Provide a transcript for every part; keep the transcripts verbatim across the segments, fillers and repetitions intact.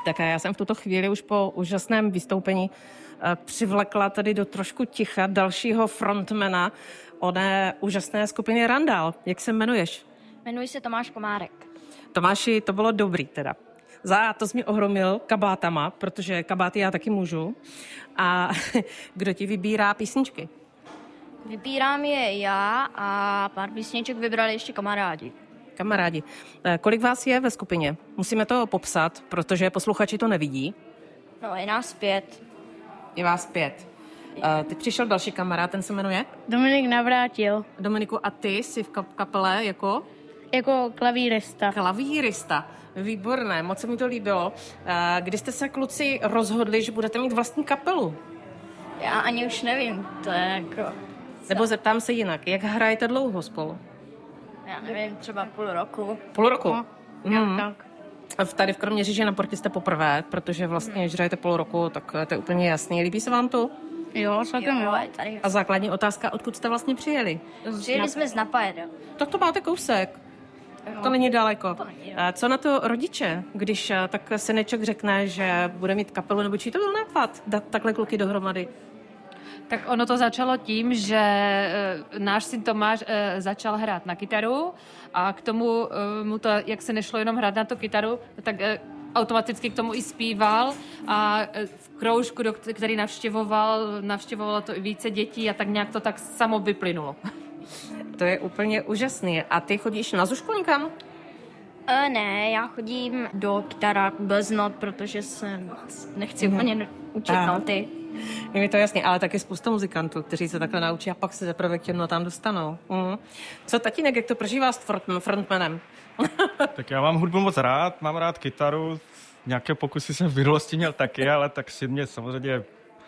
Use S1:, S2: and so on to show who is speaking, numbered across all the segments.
S1: Tak já jsem v tuto chvíli už po úžasném vystoupení přivlekla tady do trošku ticha dalšího frontmana oné úžasné skupiny Randall. Jak se jmenuješ?
S2: Jmenuji se Tomáš Komárek.
S1: Tomáši, to bylo dobrý teda. Za to jsi mě ohromil kabátama, protože kabáty já taky můžu. A kdo ti vybírá písničky?
S2: Vybírám je já a pár písniček vybrali ještě kamarádi.
S1: Kamarádi. Kolik vás je ve skupině? Musíme to popsat, protože posluchači to nevidí.
S2: No, je nás pět.
S1: Je vás pět. Teď přišel další kamarád, ten se jmenuje?
S3: Dominik Navrátil.
S1: Dominiku, a ty jsi v kapele jako?
S3: Jako klavírista.
S1: Klavírista. Výborné, moc se mi to líbilo. Kdy jste se, kluci, rozhodli, že budete mít vlastní kapelu?
S2: Já ani už nevím, to je jako...
S1: Nebo zeptám se jinak, jak hrajete dlouho spolu?
S2: Já nevím, třeba půl roku.
S1: Půl roku?
S3: No,
S1: mm.
S3: tak.
S1: Tady v Kroměříži na Portě jste poprvé, protože vlastně, když hrajete půl roku, tak to je úplně jasný. Líbí se vám to?
S3: Jo, celkem jo.
S2: Tady.
S1: A základní otázka, odkud jste vlastně přijeli?
S2: Přijeli jsme z Napajedo.
S1: Tak to máte kousek.
S2: Jo.
S1: To není daleko.
S2: To není, jo.
S1: Co na to rodiče, když tak syneček řekne, že bude mít kapelu, nebo či to byl nápad dát takhle kluky dohromady?
S4: Tak ono to začalo tím, že e, náš syn Tomáš e, začal hrát na kytaru a k tomu e, mu to, jak se nešlo jenom hrát na tu kytaru, tak e, automaticky k tomu i zpíval a e, v kroužku, do, který navštěvoval, navštěvovalo to i více dětí a tak nějak to tak samo vyplynulo.
S1: To je úplně úžasný. A ty chodíš na zušku někam?
S2: E, ne, já chodím do kytaráku bez not, protože se nechci
S1: Mhm.
S2: úplně učit noty.
S1: Je mi to jasný, ale taky spousta muzikantů, kteří se takhle naučí a pak se teprve k těm notám dostanou. Mm. Co tatínek, jak to prožívá s front- frontmanem?
S5: Tak já mám hudbu moc rád, mám rád kytaru, nějaké pokusy jsem v minulosti měl taky, ale tak si mě samozřejmě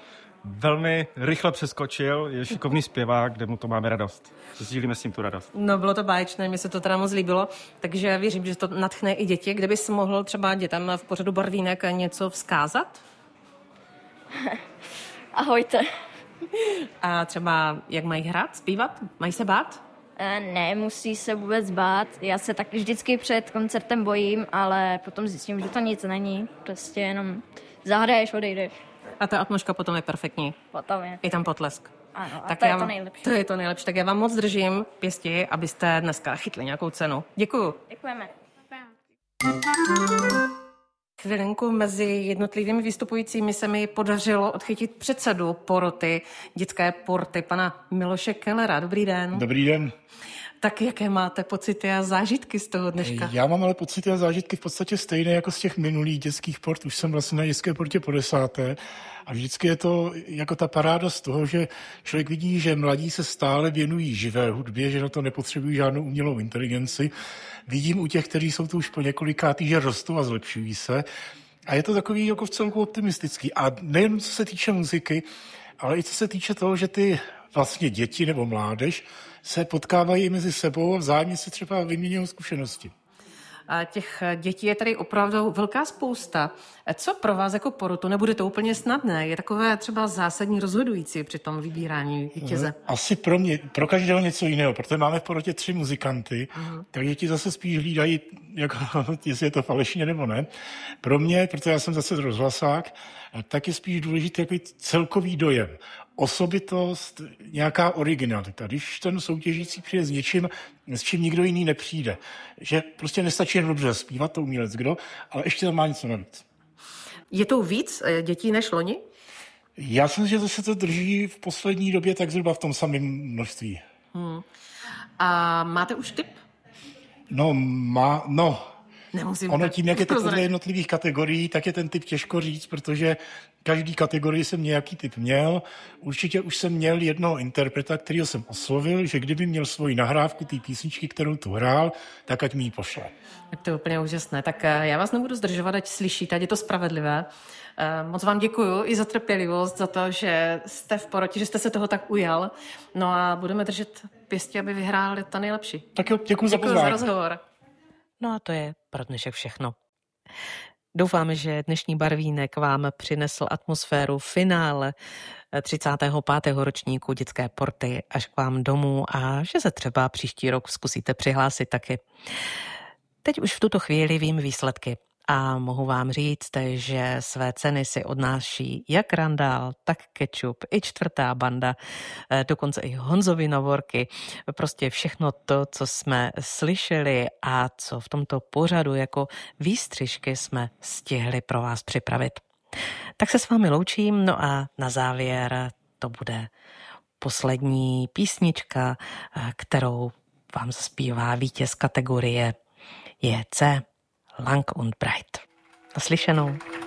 S5: velmi rychle přeskočil, je šikovný zpěvák, kde mu to máme radost. Sdílíme s ním tu radost.
S1: No, bylo to báječné, mně se to teda moc líbilo, takže věřím, že to nadchne i děti. Kdybys mohl třeba dětem v pořadu Barvínek něco vzkázat?
S2: Ahojte.
S1: A třeba jak mají hrát, zpívat? Mají se bát?
S2: E, ne, musí se vůbec bát. Já se tak vždycky před koncertem bojím, ale potom zjistím, že to nic není. Prostě jenom zahraješ, odejdeš.
S1: A ta atmosféra potom je perfektní.
S2: Potom je.
S1: Je tam potlesk.
S2: Ano, a
S1: Tak
S2: to
S1: já,
S2: je to nejlepší.
S1: To je to nejlepší. Tak já vám moc držím pěsti, abyste dneska chytli nějakou cenu. Děkuju.
S2: Děkujeme.
S1: Chvilinku mezi jednotlivými vystupujícími se mi podařilo odchytit předsedu poroty, dětské porty, pana Miloše Kellera. Dobrý den.
S6: Dobrý den.
S1: Tak jaké máte pocity a zážitky z toho dneška?
S6: Já mám ale pocity a zážitky v podstatě stejné jako z těch minulých dětských port. Už jsem vlastně na dětské portě po desáté a vždycky je to jako ta paráda z toho, že člověk vidí, že mladí se stále věnují živé hudbě, že na to nepotřebují žádnou umělou inteligenci. Vidím u těch, kteří jsou tu už po několikátý, že rostou a zlepšují se. A je to takový jako v celku optimistický. A nejen co se týče muziky, ale i co se týče toho, že ty vlastně děti nebo mládež se potkávají mezi sebou a vzájemně se třeba vyměňují zkušenosti.
S1: A těch dětí je tady opravdu velká spousta. Co pro vás jako porotu? Nebude to úplně snadné. Je takové třeba zásadní rozhodující při tom vybírání vítěze?
S6: Asi pro mě, pro každého něco jiného, protože máme v porotě tři muzikanty, uh-huh. tak děti zase spíš hlídají, jako, jestli je to falešně nebo ne. Pro mě, protože já jsem zase rozhlasák, tak je spíš důležitý takový celkový dojem. Osobitost, nějaká originalita. Když ten soutěžící přijde s něčím, s čím nikdo jiný nepřijde. Že prostě nestačí jen dobře zpívat, to umělec kdo, ale ještě tam má něco navíc.
S1: Je to víc dětí než loni?
S6: Já si myslím, že to se to drží v poslední době tak zhruba v tom samém množství.
S1: Hmm. A máte už tip?
S6: No, má, no...
S1: Nemusím
S6: ono
S1: tak
S6: tím, jak je to
S1: prozradit.
S6: podle jednotlivých kategorií, tak je ten typ těžko říct, protože každý kategorii jsem nějaký typ měl. Určitě už jsem měl jednoho interpreta, kterýho jsem oslovil, že kdyby měl svoji nahrávku té písničky, kterou tu hrál, tak ať mi ji pošle.
S1: Tak to je úplně úžasné. Tak já vás nebudu zdržovat, ať slyšíte, ať je to spravedlivé. Moc vám děkuju i za trpělivost, za to, že jste v porotě, že jste se toho tak ujal. No a budeme držet pěstí, aby vyhráli ta nejlepší.
S6: Tak jo, děkuji za
S1: pozvání.
S6: pozvání.
S1: za rozhovor. No a to je pro dnešek všechno. Doufám, že dnešní Barvínek vám přinesl atmosféru finále třicátého pátého ročníku dětské porty až k vám domů a že se třeba příští rok zkusíte přihlásit taky. Teď už v tuto chvíli vím výsledky. a mohu vám říct, že své ceny si odnáší jak Randál, tak Kečup, i čtvrtá banda, dokonce i Honzovi Novorky. Prostě všechno to, co jsme slyšeli a co v tomto pořadu jako výstřižky jsme stihli pro vás připravit. Tak se s vámi loučím, no a na závěr to bude poslední písnička, kterou vám zaspívá vítěz kategorie J C Lang und Breit. Naslyšenou.